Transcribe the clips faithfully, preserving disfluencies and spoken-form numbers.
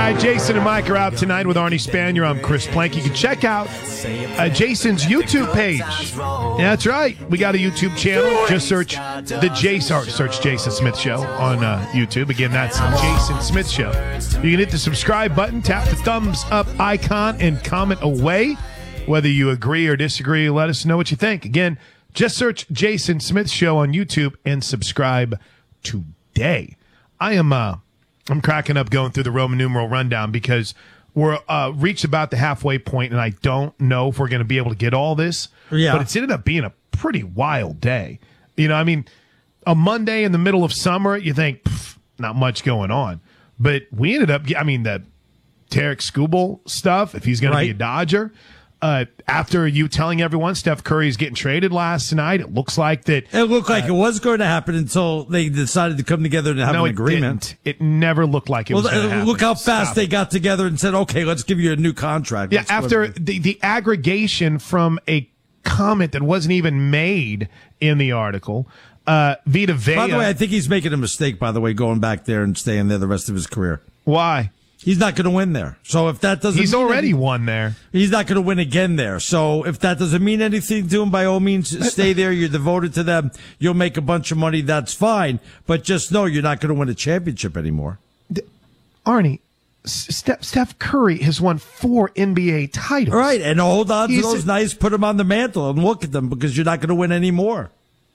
right, Jason and Mike are out tonight with Arnie Spanier. I'm Chris Plank. You can check out uh, Jason's YouTube page. Yeah, that's right. We got a YouTube channel. Just search the Jason, or search Jason Smith Show on uh, YouTube. Again, that's Jason Smith Show. You can hit the subscribe button, tap the thumbs up icon, and comment away. Whether you agree or disagree, let us know what you think. Again, just search Jason Smith Show on YouTube and subscribe today. I am uh, I'm cracking up going through the Roman numeral rundown because we're uh, reached about the halfway point, and I don't know if we're going to be able to get all this. Yeah. But it's ended up being a pretty wild day. You know, I mean, a Monday in the middle of summer, you think, pff, not much going on. But we ended up, I mean, the Tarek Skubal stuff, if he's going Right. to be a Dodger. Uh, after you telling everyone Steph Curry is getting traded last night, it looks like that. It looked like uh, it was going to happen until they decided to come together and have no, an it agreement. didn't. It never looked like it Well, was going to happen. look how fast Stop they it. got together and said, okay, let's give you a new contract. Yeah, Let's after go- the, the aggregation from a comment that wasn't even made in the article, uh, Vita Vea. By the way, I think he's making a mistake, by the way, going back there and staying there the rest of his career. Why? He's not going to win there. So if that doesn't He's mean already anything, won there. he's not going to win again there. So if that doesn't mean anything to him, by all means, stay there. You're devoted to them. You'll make a bunch of money. That's fine. But just know you're not going to win a championship anymore. Arnie, Steph, Steph Curry has won four N B A titles. All right. And hold on to He's those a- nice, put them on the mantle and look at them because you're not going to win any more.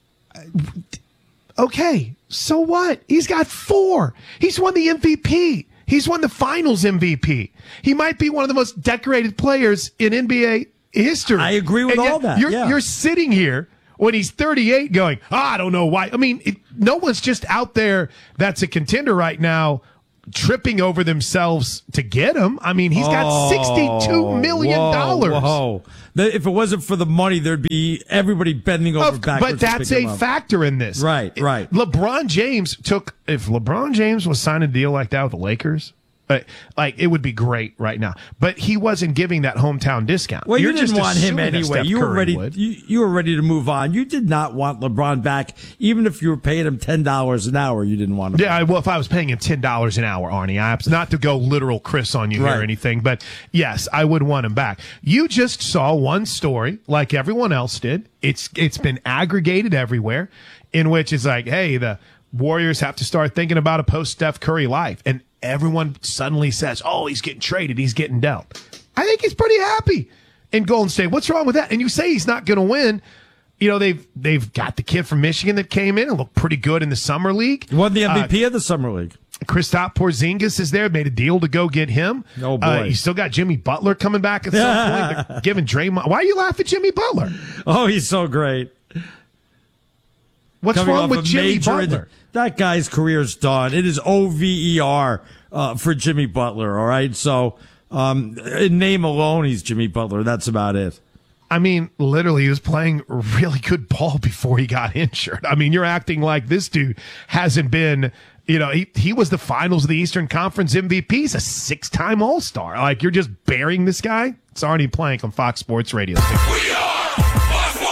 Okay, so what? He's got four. He's won the M V P. He's won the finals M V P. He might be one of the most decorated players in N B A history. I agree with And yet all that, You're, yeah. you're sitting here when he's thirty-eight going, oh, I don't know why. I mean, it, no one's just out there that's a contender right now tripping over themselves to get him. I mean, he's got sixty-two million dollars. Whoa, whoa. The- If it wasn't for the money, there'd be everybody bending over Of- backwards. but to that's pick him a up. factor in this. Right, right. LeBron James took, if LeBron James was signing a deal like that with the Lakers, uh, like it would be great right now. But he wasn't giving that hometown discount. Well, You're you didn't just want him assuming that anyway. Steph You were Curry ready. would. You, you were ready to move on. You did not want LeBron back, even if you were paying him ten dollars an hour. You didn't want him. Yeah, well, if I was paying him ten dollars an hour, Arnie, I, not to go literal Chris on you Right. here or anything, but yes, I would want him back. You just saw one story, like everyone else did. It's It's been aggregated everywhere, in which it's like, hey, the Warriors have to start thinking about a post-Steph Curry life. And everyone suddenly says, oh, he's getting traded, he's getting dealt. I think he's pretty happy in Golden State. What's wrong with that? And you say he's not going to win. You know, they've they've got the kid from Michigan that came in and looked pretty good in the summer league. He won the M V P Uh, of the summer league. Kristaps Porzingis is there. Made a deal to go get him. Oh, boy. Uh, you still got Jimmy Butler coming back at some point. They're giving Draymond. Why are you laughing at Jimmy Butler? Oh, he's so great. What's Coming wrong off with a Jimmy major- Butler? That guy's career's done. It is O V E R uh, for Jimmy Butler. All right. So, um, in name alone, he's Jimmy Butler. That's about it. I mean, literally, he was playing really good ball before he got injured. I mean, you're acting like this dude hasn't been, you know, he, he was the finals of the Eastern Conference M V P. He's a six-time All-Star. Like, you're just burying this guy? It's Arnie Plank on Fox Sports Radio. We are Fox Sports.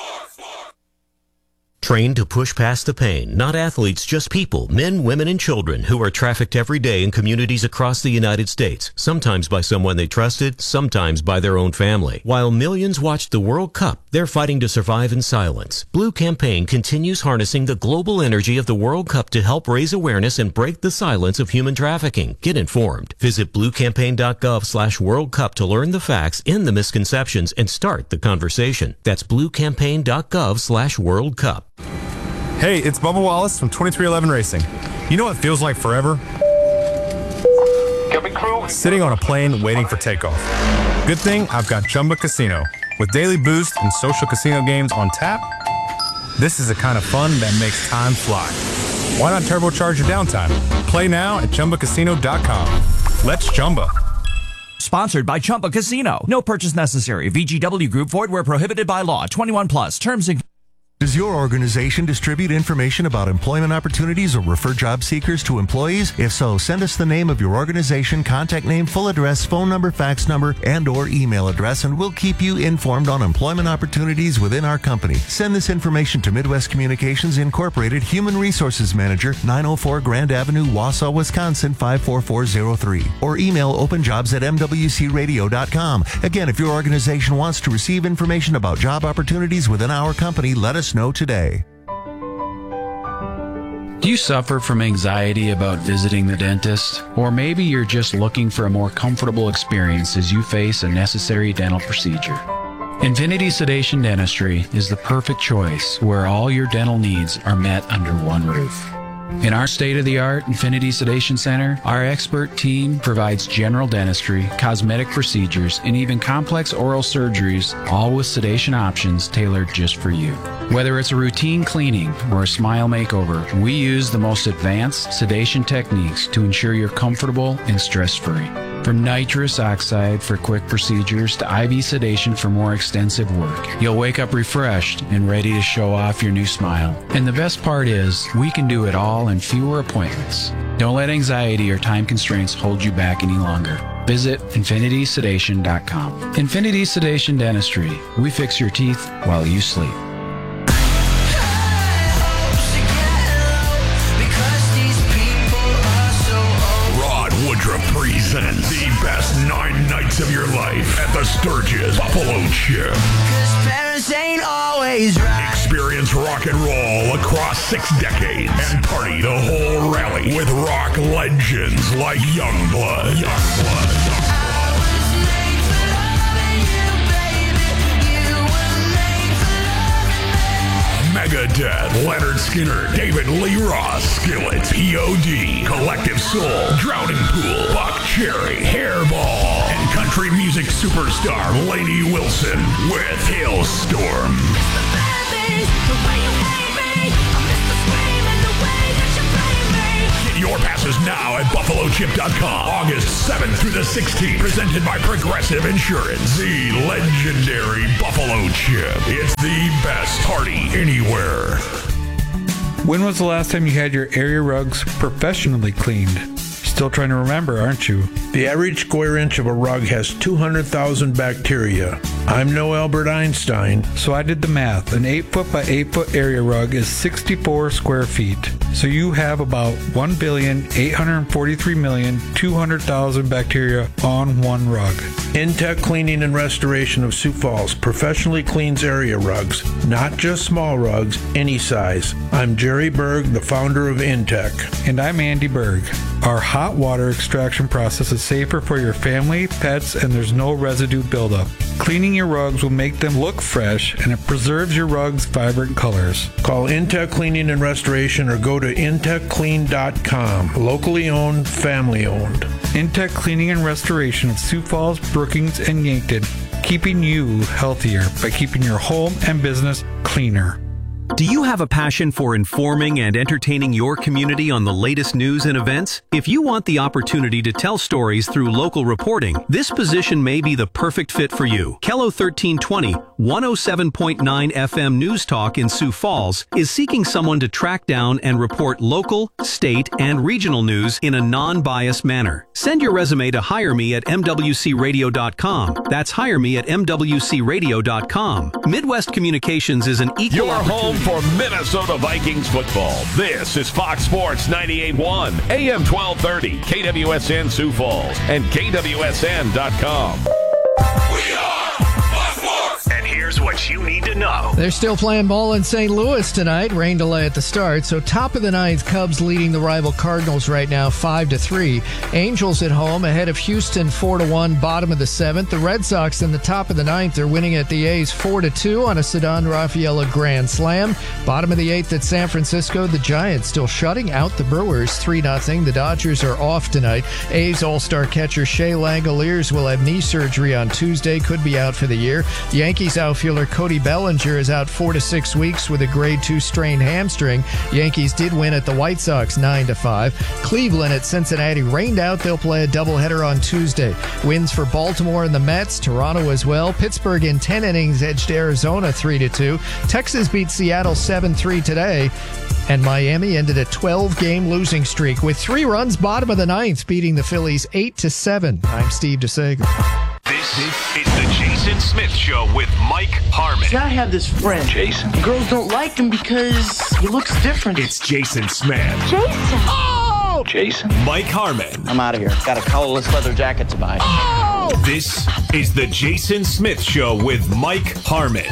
Trained to push past the pain, not athletes, just people, men, women, and children who are trafficked every day in communities across the United States, sometimes by someone they trusted, sometimes by their own family. While millions watched the World Cup, they're fighting to survive in silence. Blue Campaign continues harnessing the global energy of the World Cup to help raise awareness and break the silence of human trafficking. Get informed. Visit bluecampaign.gov slash World Cup to learn the facts, end the misconceptions, and start the conversation. That's bluecampaign.gov slash World Cup. Hey, it's Bubba Wallace from twenty-three eleven Racing. You know what feels like forever? Sitting on a plane waiting for takeoff. Good thing I've got Chumba Casino. With daily boost and social casino games on tap, this is the kind of fun that makes time fly. Why not turbocharge your downtime? Play now at Chumba Casino dot com. Let's Chumba. Sponsored by Chumba Casino. No purchase necessary. V G W Group. Void where prohibited by law. twenty-one plus. Terms and Does your organization distribute information about employment opportunities or refer job seekers to employees? If so, send us the name of your organization, contact name, full address, phone number, fax number, and or email address, and we'll keep you informed on employment opportunities within our company. Send this information to Midwest Communications Incorporated, Human Resources Manager, nine oh four Grand Avenue, Wausau, Wisconsin, five four four zero three. Or email openjobs at m w c radio dot com. Again, if your organization wants to receive information about job opportunities within our company, let us know today. Do you suffer from anxiety about visiting the dentist? Or maybe you're just looking for a more comfortable experience as you face a necessary dental procedure? Infinity Sedation Dentistry is the perfect choice where all your dental needs are met under one roof. In our state-of-the-art Infinity Sedation Center, our expert team provides general dentistry, cosmetic procedures, and even complex oral surgeries, all with sedation options tailored just for you. Whether it's a routine cleaning or a smile makeover, we use the most advanced sedation techniques to ensure you're comfortable and stress-free. From nitrous oxide for quick procedures to I V sedation for more extensive work, you'll wake up refreshed and ready to show off your new smile. And the best part is, we can do it all in fewer appointments. Don't let anxiety or time constraints hold you back any longer. Visit infinity sedation dot com. Infinity Sedation Dentistry. We fix your teeth while you sleep. Woodruff presents the best nine nights of your life at the Sturgis Buffalo Chip. Cause parents ain't always right. Experience rock and roll across six decades and party the whole rally with rock legends like Youngblood. Youngblood. Megadeth, Leonard Skinner, David Lee Roth, Skillet, P O D, Collective Soul, Drowning Pool, Buck Cherry, Hairball, and country music superstar Lainey Wilson with Hailstorm. Get your passes now at buffalo chip dot com. August seventh through the sixteenth. Presented by Progressive Insurance. The legendary Buffalo Chip. It's the best party anywhere. When was the last time you had your area rugs professionally cleaned? Still trying to remember, aren't you? The average square inch of a rug has two hundred thousand bacteria. I'm no Albert Einstein. So I did the math. An eight foot by eight foot area rug is sixty-four square feet. So you have about one billion eight hundred forty-three million two hundred thousand bacteria on one rug. Intech Cleaning and Restoration of Sioux Falls professionally cleans area rugs, not just small rugs, any size. I'm Jerry Berg, the founder of Intech. And I'm Andy Berg. Our hot water extraction process is safer for your family, pets, and there's no residue buildup. Cleaning your rugs will make them look fresh, and it preserves your rugs' vibrant colors. Call Intech Cleaning and Restoration or go to intech clean dot com. Locally owned, family owned. Intech Cleaning and Restoration of Sioux Falls, Brookings, and Yankton, keeping you healthier by keeping your home and business cleaner. Do you have a passion for informing and entertaining your community on the latest news and events? If you want the opportunity to tell stories through local reporting, this position may be the perfect fit for you. Kello thirteen twenty, one oh seven point nine F M News Talk in Sioux Falls is seeking someone to track down and report local, state, and regional news in a non-biased manner. Send your resume to hire me at m w c radio dot com. That's hire me at m w c radio dot com. Midwest Communications is an equal Your home for Minnesota Vikings football. This is Fox Sports ninety-eight point one, A M twelve thirty, K W S N Sioux Falls, and K W S N dot com. We are Fox Sports. And here's what you need to know. They're still playing ball in Saint Louis tonight. Rain delay at the start. So top of the ninth, Cubs leading the rival Cardinals right now five to three. Angels at home ahead of Houston four to one, bottom of the seventh. The Red Sox in the top of the ninth are winning at the A's four to two on a Ceddanne Rafaela grand slam. Bottom of the eighth at San Francisco, the Giants still shutting out the Brewers three nothing. The Dodgers are off tonight. A's all-star catcher Shea Langoliers will have knee surgery on Tuesday, could be out for the year. The Yankees out outfielder Cody Bellinger is out four to six weeks with a grade two strained hamstring. Yankees did win at the White Sox nine to five. Cleveland at Cincinnati rained out. They'll play a doubleheader on Tuesday. Wins for Baltimore and the Mets, Toronto as well. Pittsburgh in ten innings edged Arizona three to two. Texas beat Seattle seven three today. And Miami ended a twelve-game losing streak with three runs bottom of the ninth, beating the Phillies eight to seven. I'm Steve DeSager. This is the Jason Smith Show with Mike Harmon. See, I have this friend. Jason. Girls don't like him because he looks different. It's Jason Smith. Jason. Oh! Jason. Mike Harmon. I'm out of here. Got a colorless leather jacket to buy. Oh! This is the Jason Smith Show with Mike Harmon.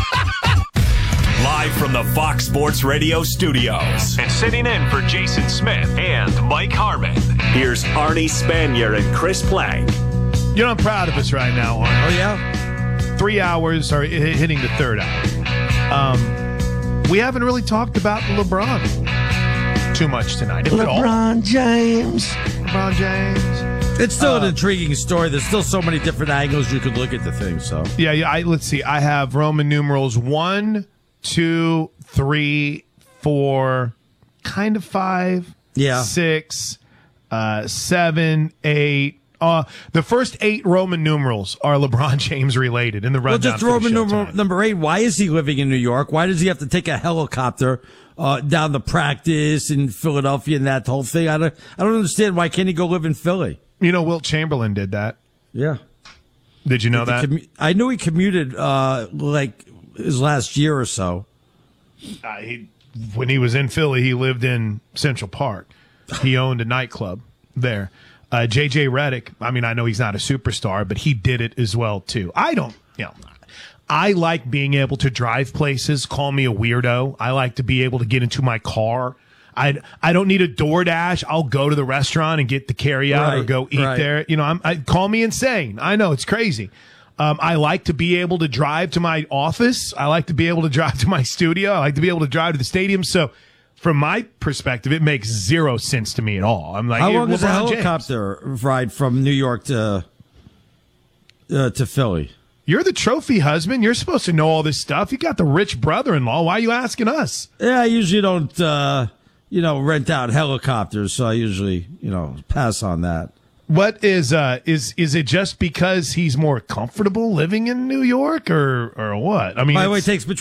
Live from the Fox Sports Radio studios. And sitting in for Jason Smith and Mike Harmon, here's Arnie Spanier and Chris Plank. You know, I'm proud of us right now, Arnie. Oh, yeah? Three hours, or hitting the third hour. Um, we haven't really talked about LeBron too much tonight. If at all. LeBron James. LeBron James. It's still Uh, an intriguing story. There's still so many different angles you could look at the thing. So Yeah, yeah. I, let's see. I have Roman numerals one, two, three, four, kind of five, Yeah. six, uh, seven, eight. Uh, the first eight Roman numerals are LeBron James related in the Well, rundown. just for the Roman show number, tonight. number eight. Why is he living in New York? Why does he have to take a helicopter uh, down the practice in Philadelphia and that whole thing? I don't, I don't understand. Why can't he go live in Philly? You know, Wilt Chamberlain did that. Yeah. Did you know Did that? the commu- I knew he commuted uh, like his last year or so. Uh, he, when he was in Philly, he lived in Central Park. He owned a nightclub there. Uh, J J Redick, I mean, I know he's not a superstar, but he did it as well, too. I don't, you know, I like being able to drive places. Call me a weirdo. I like to be able to get into my car. I I don't need a DoorDash. I'll go to the restaurant and get the carryout or Right, go eat right. there. You know, I'm, I call me insane. I know it's crazy. Um, I like to be able to drive to my office. I like to be able to drive to my studio. I like to be able to drive to the stadium. So, from my perspective, it makes zero sense to me at all. I'm like, How hey, long is a LeBron James. helicopter ride from New York to uh, to Philly? You're the trophy husband. You're supposed to know all this stuff. You got the rich brother-in-law. Why are you asking us? Yeah, I usually don't, uh, you know, rent out helicopters, so I usually, you know, pass on that. What is uh is is it just because he's more comfortable living in New York, or or what? I mean, By the way, it it's- takes between